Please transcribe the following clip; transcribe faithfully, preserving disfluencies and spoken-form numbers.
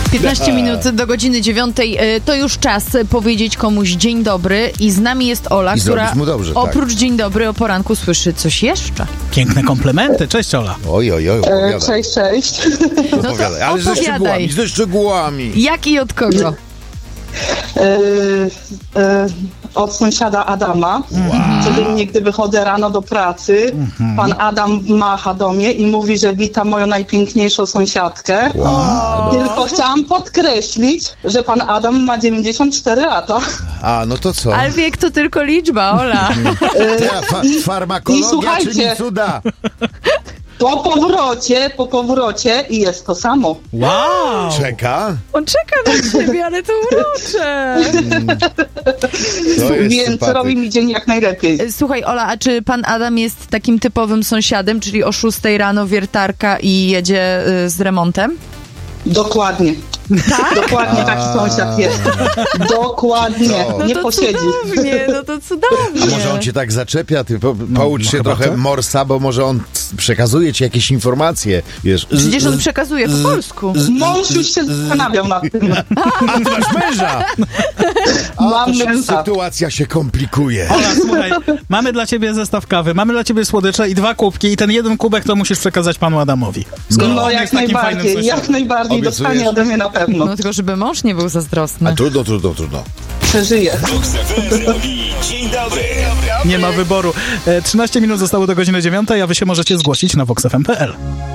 piętnaście minut do godziny dziewiątej. To już czas powiedzieć komuś dzień dobry i z nami jest Ola, I która mu dobrze, oprócz tak. dzień dobry o poranku słyszy coś jeszcze. Piękne komplementy. Cześć, Ola. Oj, oj, oj, opowiadaj. Cześć, cześć. No to Ale ze opowiadaj. szczegółami, ze szczegółami. Jak i od kogo? E, e, od sąsiada Adama. Wow. Codziennie, gdy wychodzę rano do pracy, Mhm. pan Adam macha do mnie i mówi, że wita moją najpiękniejszą sąsiadkę. Wow. Tylko chciałam podkreślić, że pan Adam ma dziewięćdziesiąt cztery lata. A, no to co? Ale wiek to tylko liczba, Ola. Ta, fa- I- farmakologia, i słuchajcie. czyli cuda. Po powrocie, po powrocie i jest to samo. Wow. Czeka? On czeka na ciebie, ale to urocze. To jest Więc sympatyk. robi mi dzień jak najlepiej. Słuchaj, Ola, a czy pan Adam jest takim typowym sąsiadem, czyli o szóstej rano wiertarka i jedzie y, z remontem? Dokładnie. Tak? Dokładnie taki sąsiad jest. Dokładnie. No Nie to posiedzi. cudownie, no to cudownie. A może on cię tak zaczepia, ty po, poucz no się chyba trochę tak. morsa, bo może on c- przekazuje ci jakieś informacje, wiesz. Z- Przecież on z- przekazuje po polsku. Mąż już się zastanawiał nad tym. A, ty masz męża! A, Mam to się, męża. sytuacja się komplikuje. Ola, słuchaj, mamy dla ciebie zestaw kawy, mamy dla ciebie słodycze i dwa kubki i ten jeden kubek to musisz przekazać panu Adamowi. Skoro No on jak jest takim fajnym najbardziej, sąsiadem. jak najbardziej Obiecujesz? dostanie ode mnie na pewno. No tylko żeby mąż nie był zazdrosny. A trudno, trudno, trudno. Przeżyje. Dzień dobry. Nie ma wyboru. E, trzynaście minut zostało do godziny dziewiątej, a wy się możecie zgłosić na vox f m kropka p l.